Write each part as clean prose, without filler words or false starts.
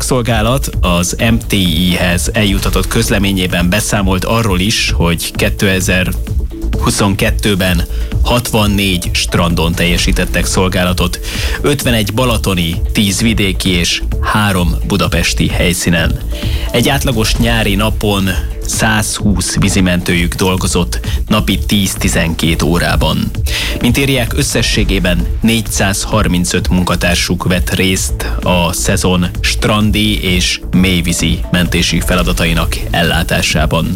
szakszolgálat az MTI-hez eljutatott közleményében beszámolt arról is, hogy 2022-ben 64 strandon teljesítettek szolgálatot, 51 balatoni, 10 vidéki és 3 budapesti helyszínen. Egy átlagos nyári napon 120 vízimentőjük dolgozott napi 10-12 órában. Mint írják, összességében 435 munkatársuk vett részt a szezon strandi és mélyvízi mentési feladatainak ellátásában.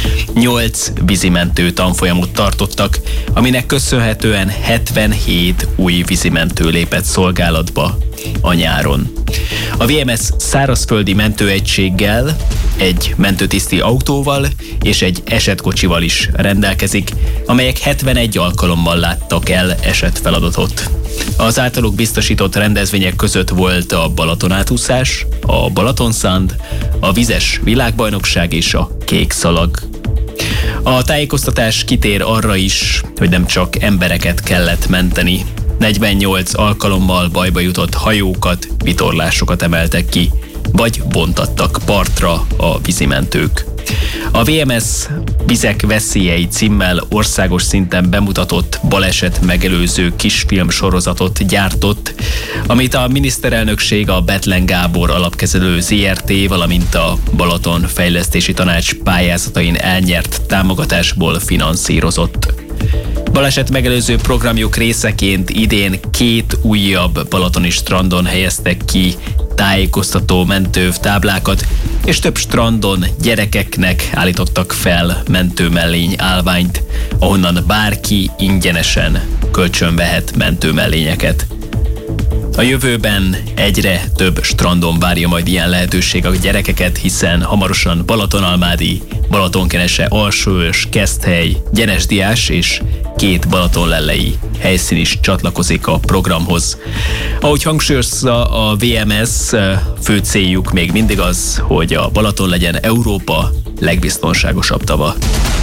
8 vízimentő tanfolyamot tartottak, aminek köszönhetően 77 új vízimentő lépett szolgálatba a nyáron. A VMS szárazföldi mentőegységgel, egy mentőtiszti autóval és egy esetkocsival is rendelkezik, amelyek 71 alkalommal láttak el esetfeladatot. Az általuk biztosított rendezvények között volt a Balatonátúszás, a Balatonszand, a vízes világbajnokság és a kék szalag. A tájékoztatás kitér arra is, hogy nem csak embereket kellett menteni. 48 alkalommal bajba jutott hajókat, vitorlásokat emeltek ki, vagy bontattak partra a vízimentők. A VMS Vizek veszélyei címmel országos szinten bemutatott baleset megelőző kisfilm sorozatot gyártott, amit a miniszterelnökség a Bethlen Gábor alapkezelő ZRT, valamint a Balaton Fejlesztési Tanács pályázatain elnyert támogatásból finanszírozott. Baleset megelőző programjuk részeként idén 2 újabb balatoni strandon helyeztek ki tájékoztató mentőtáblákat, és több strandon gyerekeknek állítottak fel mentőmellény állványt, ahonnan bárki ingyenesen kölcsönvehet mentőmellényeket. A jövőben egyre több strandon várja majd ilyen lehetőség a gyerekeket, hiszen hamarosan Balatonalmádi, Balatonkenese, Alsóörs, Keszthely, Gyenesdiás és 2 balatonlellei helyszín is csatlakozik a programhoz. Ahogy hangsúlyozza a VMS, fő céljuk még mindig az, hogy a Balaton legyen Európa legbiztonságosabb tava.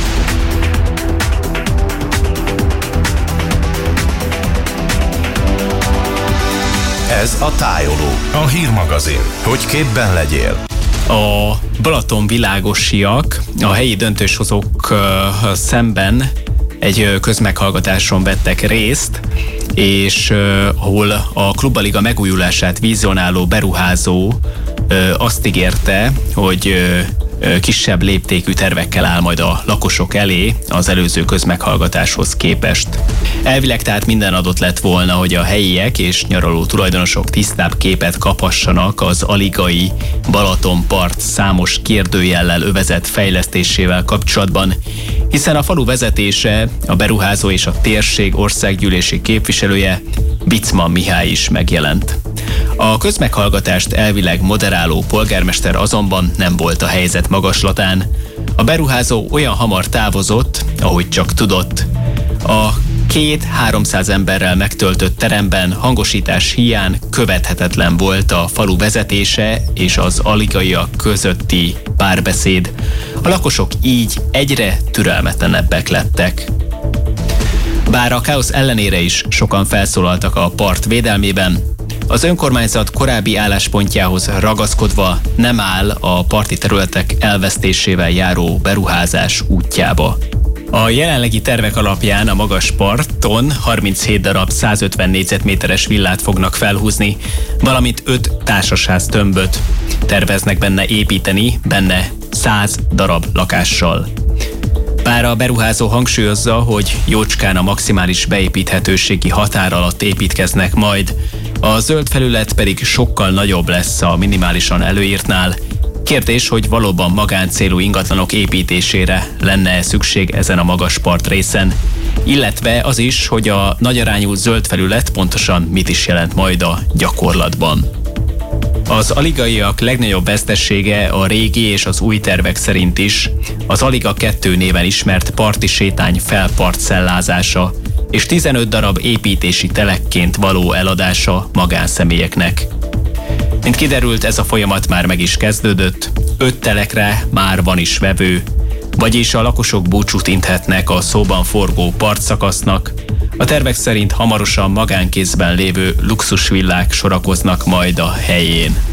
Ez a Tájoló, a hírmagazin, hogy képben legyél. A Balaton világosiak a helyi döntéshozók szemben egy közmeghallgatáson vettek részt, és ahol a Klubaliga megújulását vizionáló beruházó azt ígérte, hogy kisebb léptékű tervekkel áll majd a lakosok elé az előző közmeghallgatáshoz képest. Elvileg tehát minden adott lett volna, hogy a helyiek és nyaraló tulajdonosok tisztább képet kaphassanak az aligai Balatonpart számos kérdőjellel övezett fejlesztésével kapcsolatban, hiszen a falu vezetése, a beruházó és a térség országgyűlési képviselője, Bicman Mihály is megjelent. A közmeghallgatást elvileg moderáló polgármester azonban nem volt a helyzet magaslatán. A beruházó olyan hamar távozott, ahogy csak tudott. A 200-300 emberrel megtöltött teremben hangosítás hiány követhetetlen volt a falu vezetése és az aligaiak közötti párbeszéd. A lakosok így egyre türelmetlenebbek lettek. Bár a káosz ellenére is sokan felszólaltak a part védelmében, az önkormányzat korábbi álláspontjához ragaszkodva nem áll a parti területek elvesztésével járó beruházás útjába. A jelenlegi tervek alapján a magas parton 37 darab 150 négyzetméteres villát fognak felhúzni, valamint 5 társasház tömböt terveznek benne építeni, benne 100 darab lakással. Bár a beruházó hangsúlyozza, hogy jócskán a maximális beépíthetőségi határ alatt építkeznek majd, a zöld felület pedig sokkal nagyobb lesz a minimálisan előírtnál. Kérdés, hogy valóban magáncélú ingatlanok építésére lenne szükség ezen a magas part részen, illetve az is, hogy a nagyarányú zöld felület pontosan mit is jelent majd a gyakorlatban. Az aligaiak legnagyobb vesztesége a régi és az új tervek szerint is az Aliga 2 néven ismert parti sétány felparcellázása és 15 darab építési telekként való eladása magánszemélyeknek. Mint kiderült, ez a folyamat már meg is kezdődött, 5 telekre már van is vevő, vagyis a lakosok búcsút inthetnek a szóban forgó partszakasznak. A tervek szerint hamarosan magánkézben lévő luxusvillák sorakoznak majd a helyén.